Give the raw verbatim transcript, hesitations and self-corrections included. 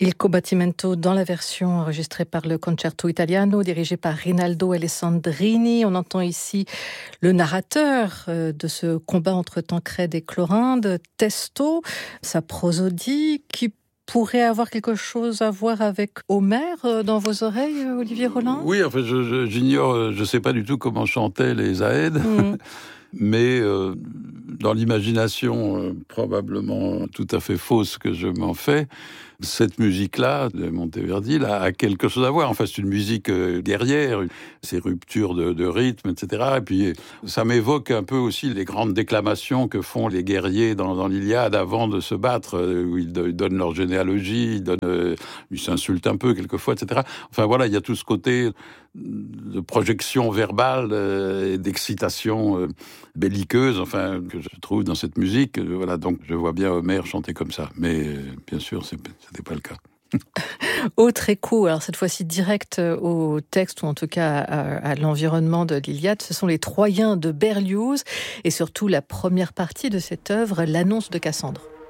Il Combattimento dans la version enregistrée par le Concerto Italiano, dirigé par Rinaldo Alessandrini. On entend ici le narrateur de ce combat entre Tancrède et Clorinde, Testo, sa prosodie qui pourrait avoir quelque chose à voir avec Homère dans vos oreilles, Olivier Roland ? Oui, enfin, je, je, j'ignore, je ne sais pas du tout comment chantaient les Aèdes. Mmh. Mais euh, dans l'imagination euh, probablement tout à fait fausse que je m'en fais, cette musique-là de Monteverdi là, a quelque chose à voir. Enfin, c'est une musique euh, guerrière, ces ruptures de, de rythme, et cetera. Et puis, ça m'évoque un peu aussi les grandes déclamations que font les guerriers dans, dans l'Iliade avant de se battre, euh, où ils, ils donnent leur généalogie, ils, donnent, euh, ils s'insultent un peu quelquefois, et cetera. Enfin, voilà, il y a tout ce côté de projection verbale euh, et d'excitation euh, belliqueuse, enfin, que je trouve dans cette musique. Euh, voilà, donc je vois bien Homère chanter comme ça. Mais euh, bien sûr, c'est, c'était pas le cas. Autre écho, alors cette fois-ci direct au texte, ou en tout cas à, à l'environnement de l'Iliade, ce sont les Troyens de Berlioz, et surtout la première partie de cette œuvre, l'annonce de Cassandre.